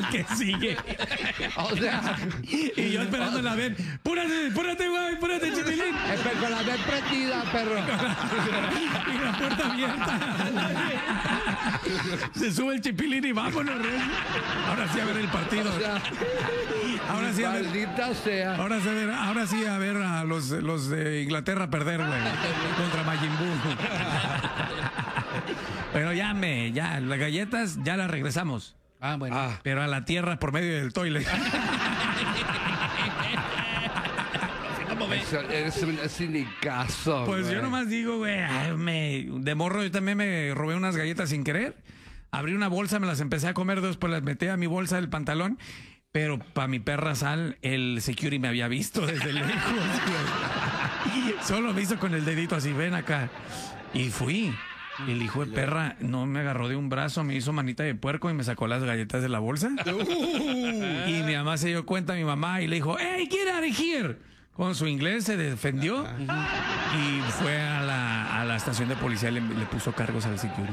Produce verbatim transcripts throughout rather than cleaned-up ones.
que sigue. O sea, Y yo esperándola a ver. ¡Púrate, púrate, güey! ¡Púrate, Chipilín! espe- con la vez prendida, perro. Y la puerta abierta. Se sube el Chipilín y vámonos, Rey. Ahora sí a ver el partido. O sea, Ahora sí a ver. maldita sea. Ahora sí, a ver, ahora sí a ver a los, los de Inglaterra perder, güey. Contra Majin Buu. Pero ya me, ya, las galletas ya las regresamos. Ah, bueno. Ah, Pero a la tierra por medio del toilet. Eso, eres un cinicazo. Pues güey. yo nomás digo, güey, ay, me, de morro yo también me robé unas galletas sin querer. Abrí una bolsa, me las empecé a comer, después las metí a mi bolsa del pantalón. Pero para mi perra sal, el security me había visto desde lejos, güey. Solo me hizo con el dedito así, ven acá. Y fui. Y el hijo de perra no me agarró de un brazo, me hizo manita de puerco y me sacó las galletas de la bolsa. Y mi mamá se dio cuenta, mi mamá, y le dijo, hey, get out of here. Con su inglés se defendió y fue a la, a la estación de policía y le, le puso cargos al security.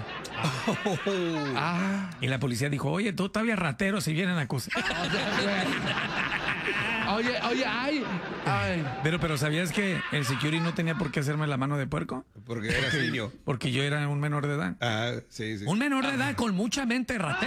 Ah, Y la policía dijo, oye, tú todavía ratero si vienen a acusar. o sea, güey. Oye, oye, ay, ay. Pero, pero ¿sabías que el security no tenía por qué hacerme la mano de puerco? porque era niño. Porque yo era un menor de edad. Ah, sí, sí. Un menor de edad con mucha mente ratera.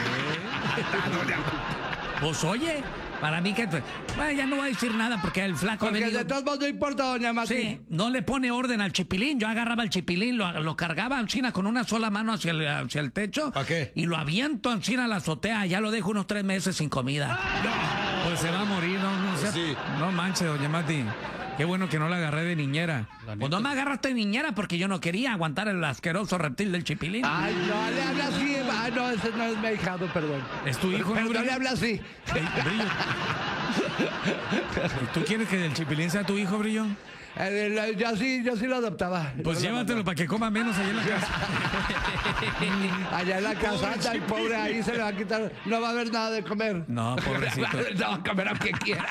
Pues oye, para mí que... Bueno, ya no voy a decir nada porque el flaco... ha Porque venido- de todos modos no importa, doña Mati. Sí, no le pone orden al Chipilín. Yo agarraba el Chipilín, lo, lo cargaba en China con una sola mano hacia el, hacia el techo. ¿Pa' qué? Y lo aviento en China a la azotea. Ya lo dejo unos tres meses sin comida. Pues se va a morir, no, no, sea- Sí. no manches, doña Mati. Qué bueno que no la agarré de niñera. Pues no me agarraste de niñera porque yo no quería aguantar el asqueroso reptil del Chipilín. Ay, no le habla así. Ay, no, ese no es mi hijado, perdón. Es tu hijo, Pero ¿no, no le Brillo? habla así. Ey, Brillo. ¿Y ¿Tú quieres que el Chipilín sea tu hijo, Brillo? Eh, lo- Yo sí, yo sí lo adoptaba. Pues Yo lo llévatelo para que coma menos allá en la casa. adoptaba. Allá en la casa anda el pobre ahí se le va a quitar. No va a haber nada de comer. No, pobrecito. No va a comer aunque quiera.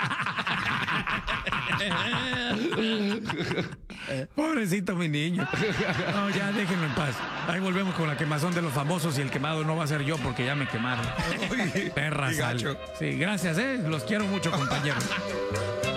Pobrecito mi niño. No, ya déjenlo en paz. Ahí volvemos con la quemazón de los famosos y el quemado no va a ser yo porque ya me quemaron. Perra qué sal. gacho. Sí, gracias, eh. Los quiero mucho, compañeros.